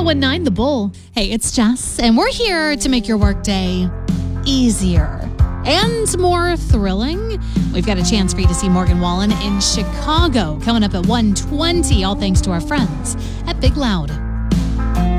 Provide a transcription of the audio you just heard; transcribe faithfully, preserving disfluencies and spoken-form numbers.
one nine The Bull. Hey, it's Jess, and we're here to make your workday easier and more thrilling. We've got a chance for you to see Morgan Wallen in Chicago coming up at one twenty, all thanks to our friends at Big Loud.